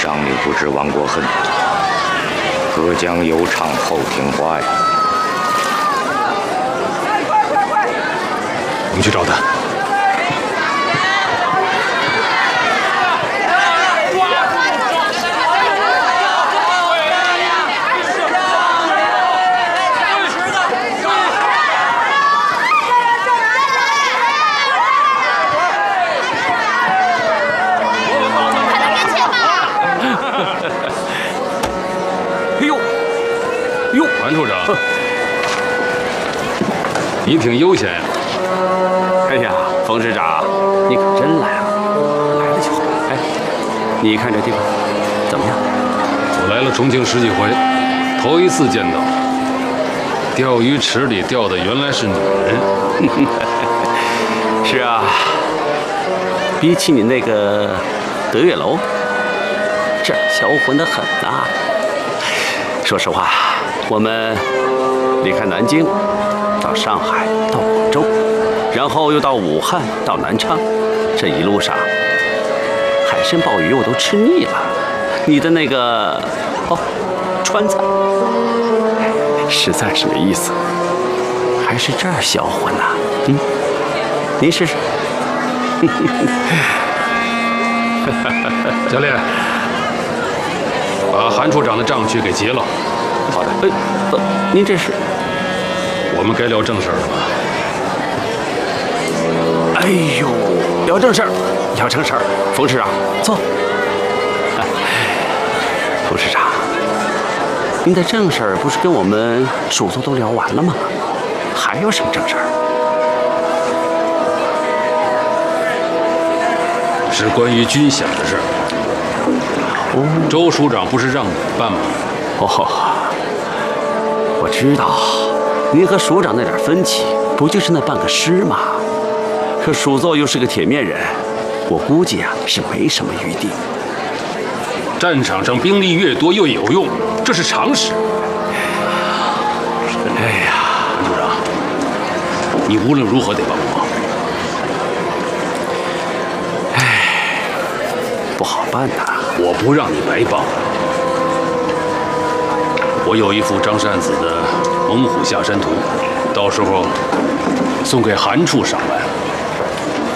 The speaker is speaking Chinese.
商女不知亡国恨，隔江犹唱后庭花呀。 我们去找他。韩处长，你挺悠闲呀。 哎呀，冯师长，你可真来了，来了就好。哎，你看这地方怎么样？ 我来了重庆十几回，头一次见到钓鱼池里钓的原来是女人。 是啊，比起你那个德月楼，这儿销魂得很呐。说实话，我们离开南京，到上海，到广州，然后又到武汉，到南昌，这一路上，海参鲍鱼我都吃腻了。你的那个川菜，实在是没意思，还是这儿销魂呐。您试试。 教练，把韩处长的账去给结了。 好的。您这是？ 我们该聊正事了吧？ 哎呦，聊正事儿，聊正事儿。冯师长，坐。冯师长，您的正事儿不是跟我们蜀作都聊完了吗？还有什么正事儿？ 是关于军饷的事儿。周署长不是让你办吗？ 我知道，您和署长那点分歧，不就是那半个师吗？可蜀作又是个铁面人，我估计是没什么余地。 战场上兵力越多越有用，这是常识。 哎呀， 韩处长，你无论如何得帮我。 不好办呐。 我不让你白帮。我有一幅张善子的《猛虎下山图》，到时候送给韩处赏玩。